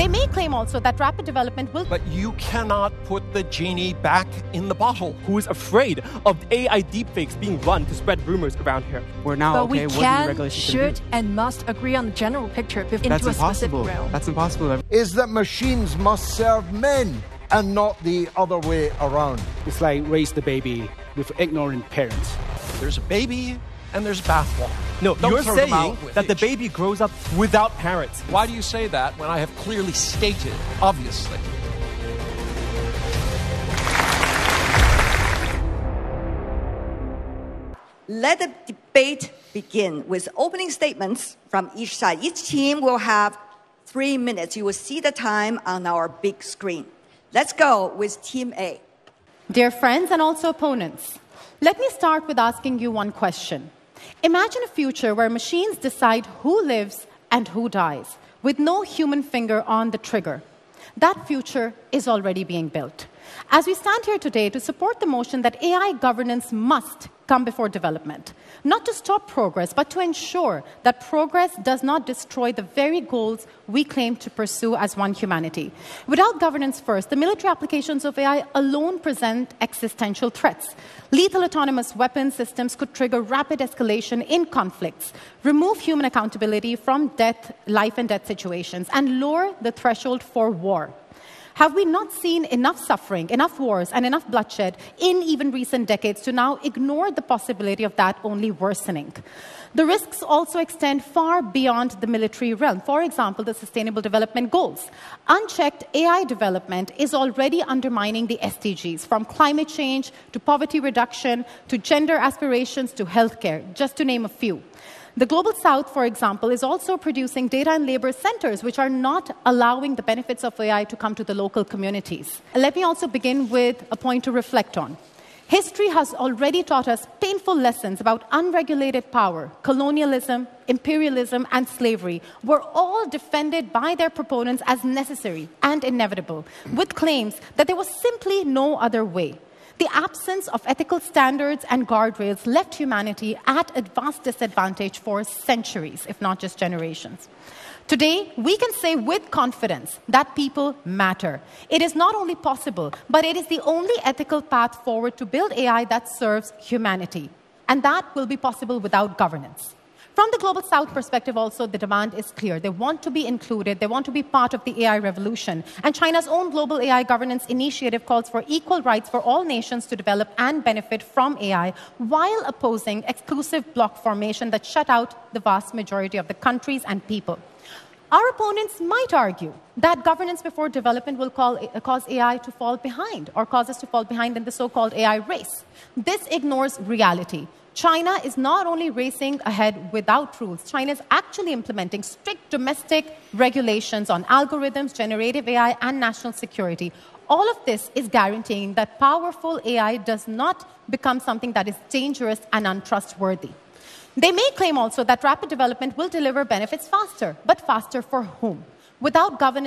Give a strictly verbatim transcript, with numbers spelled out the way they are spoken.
They may claim also that rapid development will... But you cannot put the genie back in the bottle. Who is afraid of A I deepfakes being run to spread rumors around here? We're now but okay. we What can, the regulations should, and must agree on the general picture into That's a impossible. specific realm. That's impossible. Is that machines must serve men and not the other way around. It's like raise the baby with ignorant parents. There's a baby and there's bathwater. No, Don't you're throw them saying out with that the each. baby grows up without parents. Why do you say that when I have clearly stated, obviously? Let the debate begin with opening statements from each side. Each team will have three minutes. You will see the time on our big screen. Let's go with Team A. Dear friends and also opponents, let me start with asking you one question. Imagine a future where machines decide who lives and who dies, with no human finger on the trigger. That future is already being built. As we stand here today to support the motion that A I governance must come before development, not to stop progress, but to ensure that progress does not destroy the very goals we claim to pursue as one humanity. Without governance first, the military applications of A I alone present existential threats. Lethal autonomous weapon systems could trigger rapid escalation in conflicts, remove human accountability from death, life and death situations, and lower the threshold for war. Have we not seen enough suffering, enough wars, and enough bloodshed in even recent decades to now ignore the possibility of that only worsening? The risks also extend far beyond the military realm. For example, the Sustainable Development Goals. Unchecked A I development is already undermining the S D Gs, from climate change to poverty reduction to gender aspirations to healthcare, just to name a few. The Global South, for example, is also producing data and labor centers, which are not allowing the benefits of A I to come to the local communities. Let me also begin with a point to reflect on. History has already taught us painful lessons about unregulated power. Colonialism, imperialism, and slavery were all defended by their proponents as necessary and inevitable, with claims that there was simply no other way. The absence of ethical standards and guardrails left humanity at a vast disadvantage for centuries, if not just generations. Today, we can say with confidence that people matter. It is not only possible, but it is the only ethical path forward to build A I that serves humanity. And that will be possible without governance. From the Global South perspective also, the demand is clear. They want to be included. They want to be part of the A I revolution. And China's own Global A I Governance Initiative calls for equal rights for all nations to develop and benefit from A I, while opposing exclusive bloc formation that shut out the vast majority of the countries and people. Our opponents might argue that governance before development will call, uh, cause A I to fall behind, or cause us to fall behind in the so-called A I race. This ignores reality. China is not only racing ahead without rules, China is actually implementing strict domestic regulations on algorithms, generative A I, and national security. All of this is guaranteeing that powerful A I does not become something that is dangerous and untrustworthy. They may claim also that rapid development will deliver benefits faster, but faster for whom? Without governance,